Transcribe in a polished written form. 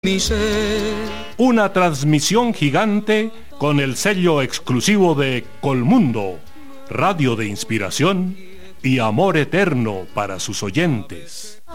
Mi ser. Una transmisión gigante con el sello exclusivo de Colmundo, radio de inspiración y amor eterno para sus oyentes.